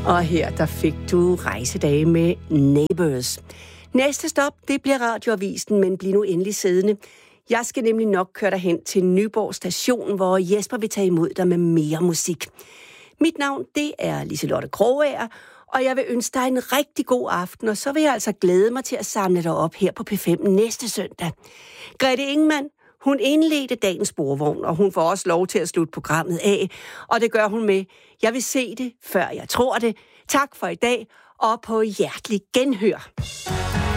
Og her der fik du rejsedage med Neighbours. Næste stop, det bliver Radioavisen, men bliv nu endelig siddende. Jeg skal nemlig nok køre dig hen til Nyborg station, hvor Jesper vil tage imod dig med mere musik. Mit navn, det er Liselotte Krogager, og jeg vil ønske dig en rigtig god aften, og så vil jeg altså glæde mig til at samle dig op her på P5 næste søndag. Grete Ingemann, hun indledte dagens sporvogn, og hun får også lov til at slutte programmet af, og det gør hun med: jeg vil se det, før jeg tror det. Tak for i dag, og på hjertelig genhør.